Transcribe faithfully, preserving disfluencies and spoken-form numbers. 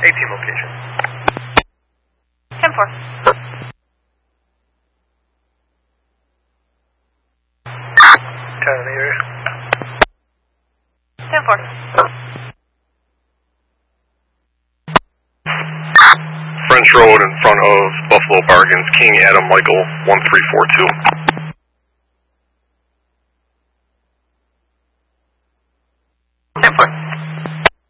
eighteen location. ten four. ten in the area. ten four. French Road in front of Buffalo Bargains, King Adam Michael, one three four two. ten four.